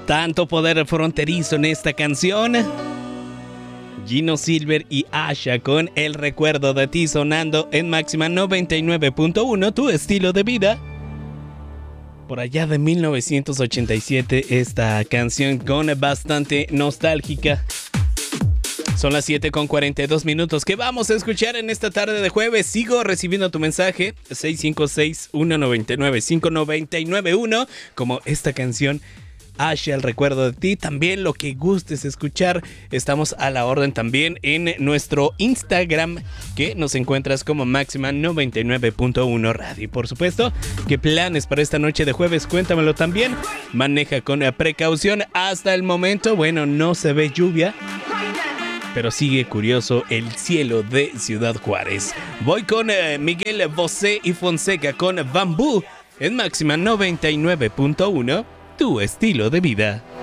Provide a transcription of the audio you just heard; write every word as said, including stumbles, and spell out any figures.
Tanto poder fronterizo en esta canción. Gino Silver y Asha con El recuerdo de ti sonando en Máxima noventa y nueve punto uno, tu estilo de vida. Por allá de mil novecientos ochenta y siete, esta canción con bastante nostálgica. Son las siete con cuarenta y dos minutos que vamos a escuchar en esta tarde de jueves. Sigo recibiendo tu mensaje seis cinco seis, uno nueve nueve, cinco nueve nueve uno como esta canción Asha, el recuerdo de ti. También lo que gustes escuchar, estamos a la orden también en nuestro Instagram, que nos encuentras como Máxima noventa y nueve punto uno Radio. Y por supuesto, ¿qué planes para esta noche de jueves? Cuéntamelo también. Maneja con precaución. Hasta el momento, bueno, no se ve lluvia, pero sigue curioso el cielo de Ciudad Juárez. Voy con eh, Miguel Bosé y Fonseca con Bambú en Máxima noventa y nueve punto uno, tu estilo de vida.